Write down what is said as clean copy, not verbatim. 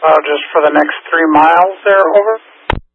Just for the next 3 miles there, over.